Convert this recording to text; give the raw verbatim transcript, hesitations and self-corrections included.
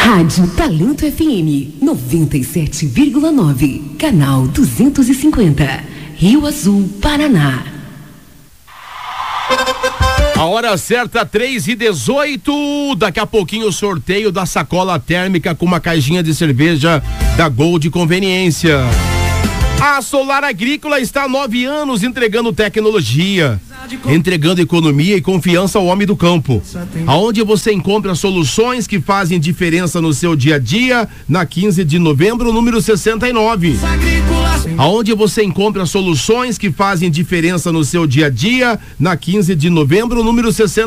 Rádio Talento F M noventa e sete vírgula nove, canal duzentos e cinquenta, Rio Azul, Paraná. A hora certa, três e dezoito. Daqui a pouquinho o sorteio da sacola térmica com uma caixinha de cerveja da Gold Conveniência. A Solar Agrícola está há nove anos entregando tecnologia, entregando economia e confiança ao homem do campo. Aonde você encontra soluções que fazem diferença no seu dia a dia, na quinze de novembro, número sessenta e nove. Aonde você encontra soluções que fazem diferença no seu dia a dia, na quinze de novembro, número sessenta